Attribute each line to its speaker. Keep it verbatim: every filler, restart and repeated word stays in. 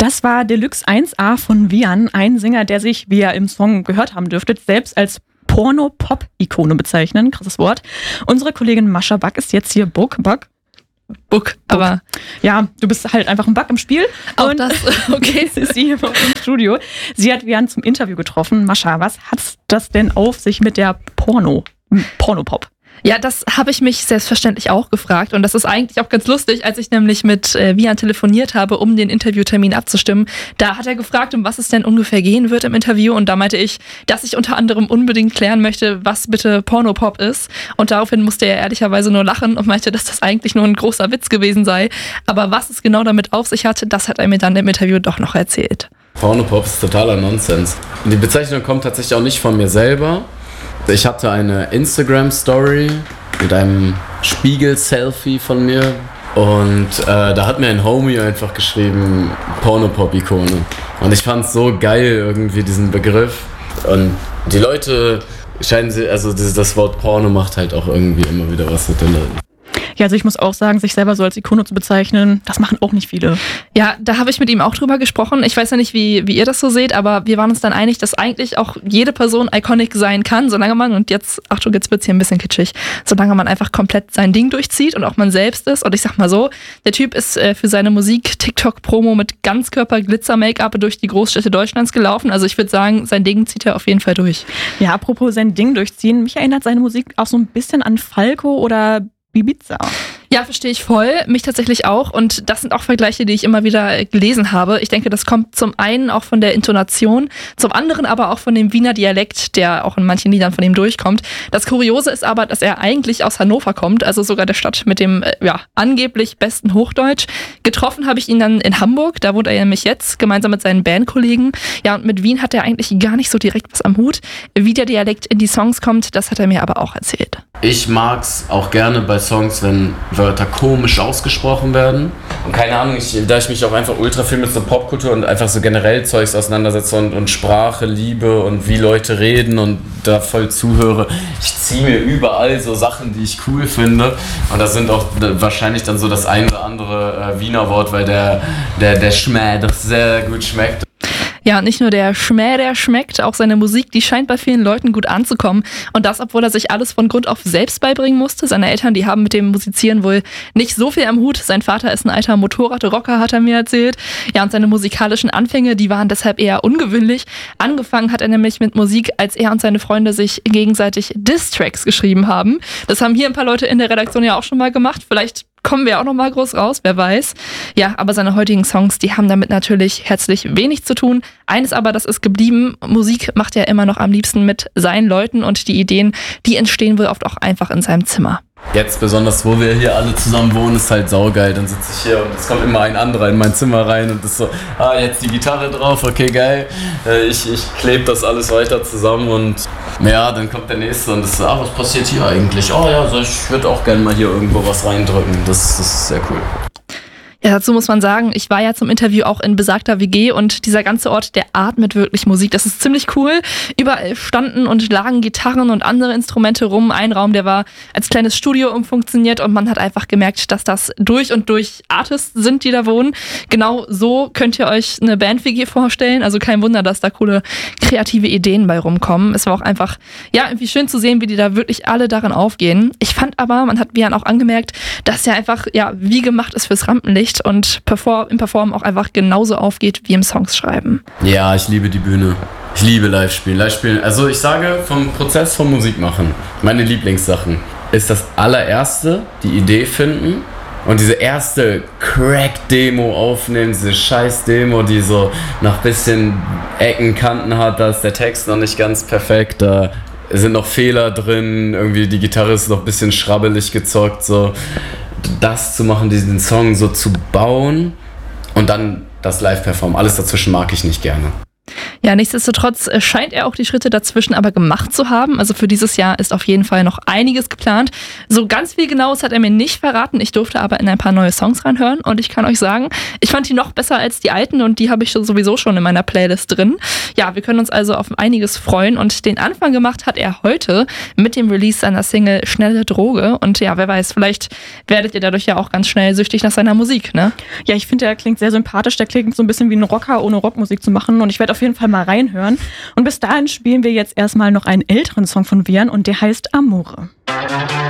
Speaker 1: Das war Deluxe eins A von Vian, ein Sänger, der sich, wie ihr im Song gehört haben dürftet, selbst als Porno-Pop-Ikone bezeichnen. Krasses Wort. Unsere Kollegin Mascha Buck ist jetzt hier Buck. Buck.
Speaker 2: Buck, aber
Speaker 1: ja, du bist halt einfach ein Bug im Spiel.
Speaker 2: Auch
Speaker 1: und
Speaker 2: das, okay.
Speaker 1: Jetzt ist sie hier im Studio. Sie hat Vian zum Interview getroffen. Mascha, was hat das denn auf sich mit der Porno, Pornopop?
Speaker 2: Ja, das habe ich mich selbstverständlich auch gefragt und das ist eigentlich auch ganz lustig, als ich nämlich mit äh, Vian telefoniert habe, um den Interviewtermin abzustimmen. Da hat er gefragt, um was es denn ungefähr gehen wird im Interview und da meinte ich, dass ich unter anderem unbedingt klären möchte, was bitte Pornopop ist und daraufhin musste er ehrlicherweise nur lachen und meinte, dass das eigentlich nur ein großer Witz gewesen sei. Aber was es genau damit auf sich hatte, das hat er mir dann im Interview doch noch erzählt.
Speaker 3: Pornopop ist totaler Nonsens. Die Bezeichnung kommt tatsächlich auch nicht von mir selber. Ich hatte eine Instagram-Story mit einem Spiegel-Selfie von mir und äh, da hat mir ein Homie einfach geschrieben, Pornopop-Ikone. Und ich fand es so geil irgendwie, diesen Begriff. Und die Leute scheinen sie, also das, das Wort Porno macht halt auch irgendwie immer wieder was mit den Leuten.
Speaker 1: Ja, also ich muss auch sagen, sich selber so als Ikone zu bezeichnen, das machen auch nicht viele.
Speaker 2: Ja, da habe ich mit ihm auch drüber gesprochen. Ich weiß ja nicht, wie, wie ihr das so seht, aber wir waren uns dann einig, dass eigentlich auch jede Person iconic sein kann, solange man, und jetzt, Achtung, jetzt wird's hier ein bisschen kitschig, solange man einfach komplett sein Ding durchzieht und auch man selbst ist. Und ich sag mal so, der Typ ist äh, für seine Musik TikTok-Promo mit Ganzkörper-Glitzer-Make-up durch die Großstädte Deutschlands gelaufen. Also ich würde sagen, sein Ding zieht er auf jeden Fall durch.
Speaker 1: Ja, apropos sein Ding durchziehen, mich erinnert seine Musik auch so ein bisschen an Falco oder Ibiza.
Speaker 2: Ja, verstehe ich voll. Mich tatsächlich auch. Und das sind auch Vergleiche, die ich immer wieder gelesen habe. Ich denke, das kommt zum einen auch von der Intonation, zum anderen aber auch von dem Wiener Dialekt, der auch in manchen Liedern von ihm durchkommt. Das Kuriose ist aber, dass er eigentlich aus Hannover kommt, also sogar der Stadt mit dem ja, angeblich besten Hochdeutsch. Getroffen habe ich ihn dann in Hamburg, da wohnt er nämlich jetzt, gemeinsam mit seinen Bandkollegen. Ja, und mit Wien hat er eigentlich gar nicht so direkt was am Hut. Wie der Dialekt in die Songs kommt, das hat er mir aber auch erzählt.
Speaker 3: Ich mag's auch gerne bei Songs, wenn Wörter komisch ausgesprochen werden. Und keine Ahnung, ich, da ich mich auch einfach ultra viel mit so Popkultur und einfach so generell Zeugs auseinandersetze und, und Sprache liebe und wie Leute reden und da voll zuhöre, ich ziehe mir überall so Sachen, die ich cool finde. Und das sind auch wahrscheinlich dann so das ein oder andere äh, Wiener Wort, weil der, der, der Schmäh doch sehr gut schmeckt.
Speaker 2: Ja, nicht nur der Schmäh, der schmeckt, auch seine Musik, die scheint bei vielen Leuten gut anzukommen. Und das, obwohl er sich alles von Grund auf selbst beibringen musste. Seine Eltern, die haben mit dem Musizieren wohl nicht so viel am Hut. Sein Vater ist ein alter Motorradrocker, hat er mir erzählt. Ja, und seine musikalischen Anfänge, die waren deshalb eher ungewöhnlich. Angefangen hat er nämlich mit Musik, als er und seine Freunde sich gegenseitig Diss-Tracks geschrieben haben. Das haben hier ein paar Leute in der Redaktion ja auch schon mal gemacht. Vielleicht kommen wir auch noch mal groß raus, wer weiß. Ja, aber seine heutigen Songs, die haben damit natürlich herzlich wenig zu tun. Eines aber, das ist geblieben, Musik macht er immer noch am liebsten mit seinen Leuten und die Ideen, die entstehen wohl oft auch einfach in seinem Zimmer.
Speaker 3: Jetzt besonders, wo wir hier alle zusammen wohnen, ist halt saugeil. Dann sitze ich hier und es kommt immer ein anderer in mein Zimmer rein und ist so, ah, jetzt die Gitarre drauf, okay, geil. Ich, ich klebe das alles weiter zusammen und ja, dann kommt der Nächste und ist so, ah, was passiert hier eigentlich? Oh ja, so, ich würde auch gerne mal hier irgendwo was reindrücken. Das, das ist sehr cool.
Speaker 2: Ja, dazu muss man sagen, ich war ja zum Interview auch in besagter W G und dieser ganze Ort, der atmet wirklich Musik. Das ist ziemlich cool. Überall standen und lagen Gitarren und andere Instrumente rum. Ein Raum, der war als kleines Studio umfunktioniert und man hat einfach gemerkt, dass das durch und durch Artists sind, die da wohnen. Genau so könnt ihr euch eine Band-W G vorstellen. Also kein Wunder, dass da coole kreative Ideen bei rumkommen. Es war auch einfach, ja, irgendwie schön zu sehen, wie die da wirklich alle darin aufgehen. Ich fand aber, man hat Vian auch angemerkt, dass er einfach, ja, wie gemacht ist fürs Rampenlicht und perform, im Performen auch einfach genauso aufgeht wie im Songs schreiben.
Speaker 3: Ja, ich liebe die Bühne. Ich liebe Live-Spielen. Live-Spielen, also ich sage vom Prozess vom Musikmachen, meine Lieblingssachen ist das allererste, die Idee finden und diese erste Crack-Demo aufnehmen, diese Scheiß-Demo, die so nach bisschen Ecken, Kanten hat, da ist der Text noch nicht ganz perfekt, da sind noch Fehler drin, irgendwie die Gitarre ist noch ein bisschen schrabbelig gezockt, so. Das zu machen, diesen Song so zu bauen und dann das Live-Performen. Alles dazwischen mag ich nicht gerne.
Speaker 2: Ja, nichtsdestotrotz scheint er auch die Schritte dazwischen aber gemacht zu haben. Also für dieses Jahr ist auf jeden Fall noch einiges geplant. So ganz viel Genaues hat er mir nicht verraten. Ich durfte aber in ein paar neue Songs reinhören und ich kann euch sagen, ich fand die noch besser als die alten und die habe ich sowieso schon in meiner Playlist drin. Ja, wir können uns also auf einiges freuen und den Anfang gemacht hat er heute mit dem Release seiner Single Schnelle Droge und ja, wer weiß, vielleicht werdet ihr dadurch ja auch ganz schnell süchtig nach seiner Musik, ne?
Speaker 1: Ja, ich finde, der klingt sehr sympathisch, der klingt so ein bisschen wie ein Rocker, ohne Rockmusik zu machen und ich werde auf jeden Fall mal reinhören. Und bis dahin spielen wir jetzt erstmal noch einen älteren Song von Vian und der heißt Amore.